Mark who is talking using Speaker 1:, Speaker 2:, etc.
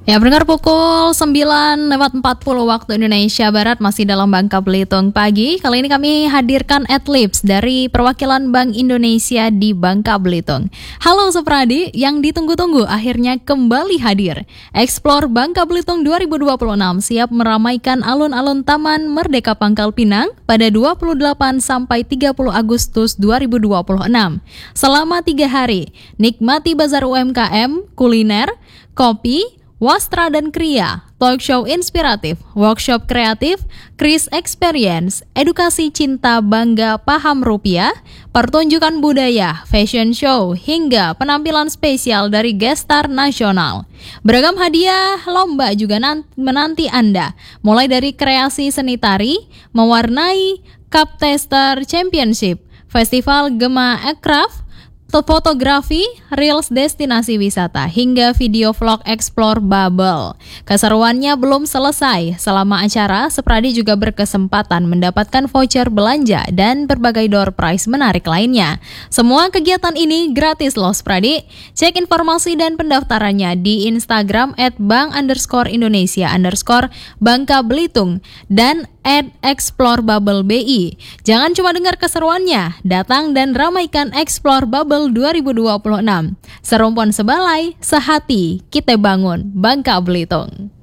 Speaker 1: Ya, pendengar pukul 9:40 waktu Indonesia Barat masih dalam Bangka Belitung Pagi. Kali ini kami hadirkan adlibs dari perwakilan Bank Indonesia di Bangka Belitung. Halo Supradi, yang ditunggu-tunggu akhirnya kembali hadir. Explore Bangka Belitung 2026 siap meramaikan alun-alun Taman Merdeka Pangkal Pinang pada 28 sampai 30 Agustus 2026. Selama 3 hari, nikmati bazar UMKM, kuliner, kopi, wastra dan kria, talk show inspiratif, workshop kreatif, Kris Experience, edukasi cinta bangga paham rupiah, pertunjukan budaya, fashion show, hingga penampilan spesial dari gestar nasional. Beragam hadiah lomba juga menanti Anda, mulai dari kreasi seni tari, mewarnai, Cup Tester Championship, Festival Gema Aircraft, fotografi, reels destinasi wisata, hingga video vlog Explore Bubble. Keseruannya belum selesai. Selama acara, Supradi juga berkesempatan mendapatkan voucher belanja dan berbagai door prize menarik lainnya. Semua kegiatan ini gratis loh Supradi. Cek informasi dan pendaftarannya di Instagram @bank_Indonesia_Bangka Belitung dan @ExploreBubbleBI. Jangan cuma dengar keseruannya, datang dan ramaikan Explore Bubble 2026. Serumpun sebalai, sehati, kita bangun Bangka Belitung.